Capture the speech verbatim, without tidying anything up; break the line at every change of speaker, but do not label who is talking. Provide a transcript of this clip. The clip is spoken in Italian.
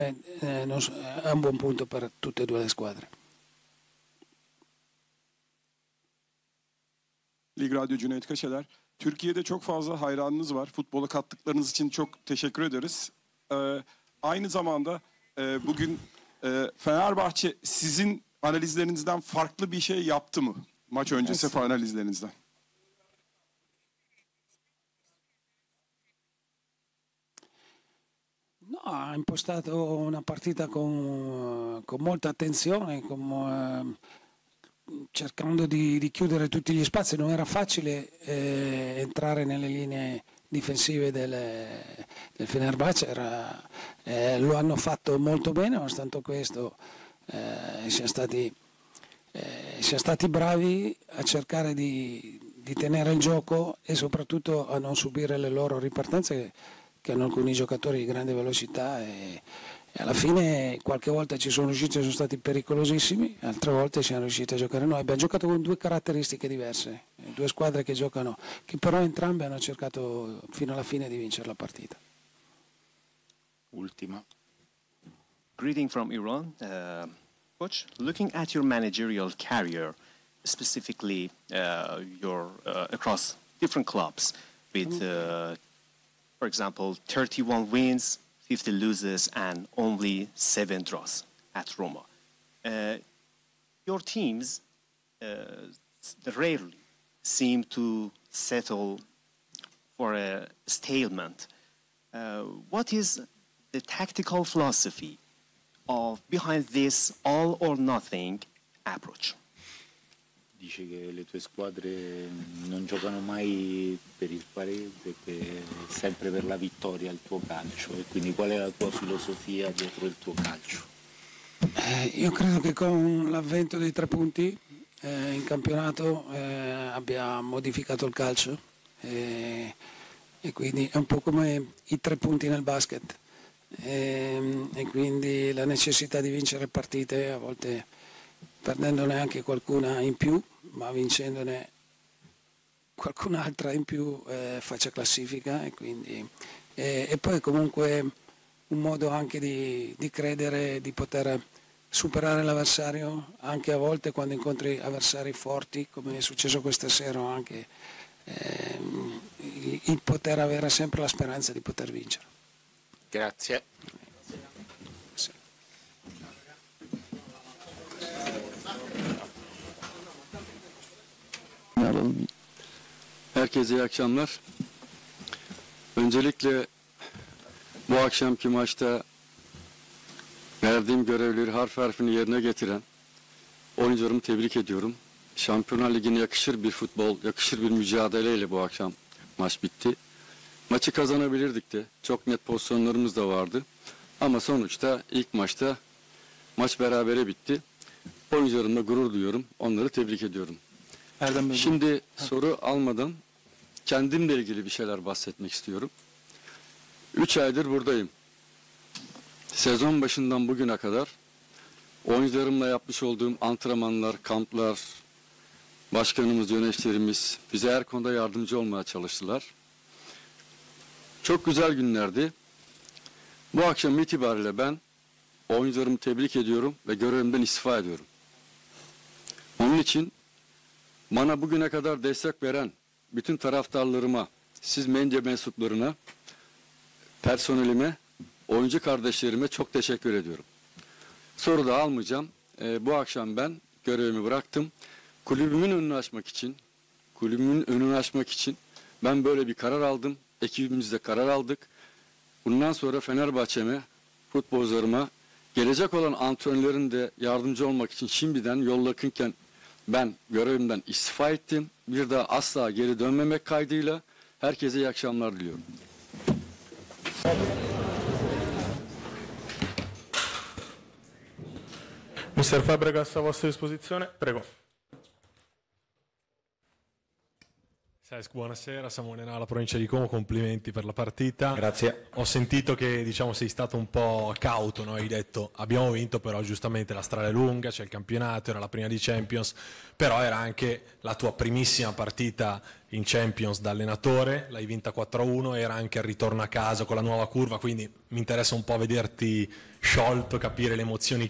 eh, non, è un buon punto per tutte e due le squadre.
Lig Radyo Cüneyt Kaşeler. Türkiye'de çok fazla hayranınız var. Futbola kattıklarınız için çok teşekkür ederiz. Ee, aynı zamanda e, bugün e, Fenerbahçe sizin analizlerinizden farklı bir şey yaptı mı? Maç öncesi evet. analizlerinizden.
No, ha impostato una partita con, con molta attenzione, con, eh, cercando di, di chiudere tutti gli spazi. Non era facile eh, entrare nelle linee difensive del, del Fenerbahce, era, eh, lo hanno fatto molto bene, nonostante questo eh, siamo stati, eh, siamo stati bravi a cercare di, di tenere il gioco e soprattutto a non subire le loro ripartenze, che hanno alcuni giocatori di grande velocità e, e alla fine qualche volta ci sono riusciti, sono stati pericolosissimi, altre volte siamo riusciti a giocare noi. Abbiamo giocato con due caratteristiche diverse, due squadre che giocano, che però entrambe hanno cercato fino alla fine di vincere la partita.
Ultima.
Greeting from Iran. Uh, coach, looking at your managerial career, specifically uh, your uh, across different clubs with uh, for example, thirty-one wins, fifty losses, and only seven draws at Roma. Uh, your teams uh, rarely seem to settle for a stalemate. Uh, what is the tactical philosophy of behind this all-or-nothing approach?
Dice che le tue squadre non giocano mai per il pareggio, sempre per la vittoria il tuo calcio, e quindi qual è la tua filosofia dietro il tuo calcio?
Eh, io credo che con l'avvento dei tre punti eh, in campionato eh, abbia modificato il calcio eh, e quindi è un po' come i tre punti nel basket e, e quindi la necessità di vincere partite, a volte perdendone anche qualcuna in più, ma vincendone qualcun'altra in più eh, faccia classifica e, quindi, e, e poi comunque un modo anche di, di credere di poter superare l'avversario anche a volte quando incontri avversari forti, come è successo questa sera, anche eh, il, il poter avere sempre la speranza di poter vincere.
Grazie.
Herkese iyi akşamlar. Öncelikle bu akşamki maçta verdiğim görevleri harf harfini yerine getiren oyuncularımı tebrik ediyorum. Şampiyonlar Ligi'ne yakışır bir futbol, yakışır bir mücadeleyle bu akşam maç bitti. Maçı kazanabilirdik de. Çok net pozisyonlarımız da vardı. Ama sonuçta ilk maçta maç berabere bitti. Oyuncularımla gurur duyuyorum. Onları tebrik ediyorum.
Erdem Bey,
Şimdi ha. soru almadan kendimle ilgili bir şeyler bahsetmek istiyorum. Üç aydır buradayım. Sezon başından bugüne kadar oyuncularımla yapmış olduğum antrenmanlar, kamplar, başkanımız, yöneticilerimiz bize her konuda yardımcı olmaya çalıştılar. Çok güzel günlerdi. Bu akşam itibariyle ben oyuncularımı tebrik ediyorum ve görevimden istifa ediyorum. Onun için bana bugüne kadar destek veren bütün taraftarlarıma, siz medya mensuplarına, personelime, oyuncu kardeşlerime çok teşekkür ediyorum. Soru da almayacağım. Ee, bu akşam ben görevimi bıraktım. Kulübümün önünü açmak için, kulübümün önünü açmak için ben böyle bir karar aldım. Ekibimizde karar aldık. Bundan sonra Fenerbahçe'me, futbolcularıma, gelecek olan antrenörlerin de yardımcı olmak için şimdiden yol yakınken ben görevimden istifa ettim. Bir daha asla geri dönmemek kaydıyla herkese iyi akşamlar diliyorum.
mister Fabregas a vostra disposizione, prego.
Cesc, buonasera, Simone Nala, provincia di Como, complimenti per la partita.
Grazie.
Ho sentito che diciamo, sei stato un po' cauto, no? Hai detto abbiamo vinto, però giustamente la strada è lunga, c'è il campionato, era la prima di Champions, però era anche la tua primissima partita in Champions da allenatore, l'hai vinta quattro a uno, era anche il ritorno a casa con la nuova curva, quindi mi interessa un po' vederti sciolto, capire le emozioni